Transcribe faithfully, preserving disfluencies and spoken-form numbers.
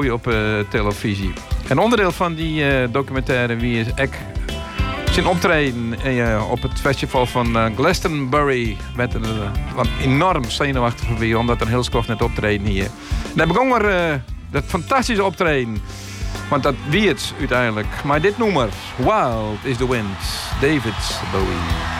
op uh, televisie. En onderdeel van die uh, documentaire wie is ek zijn optreden uh, op het festival van uh, Glastonbury met een uh, enorm zenuwachtig voor omdat er heel skoft net optreden hier. En dan heb ik ook maar uh, dat fantastische optreden. Want dat wie het uiteindelijk. Maar dit nummer, Wild is the Wind, David Bowie.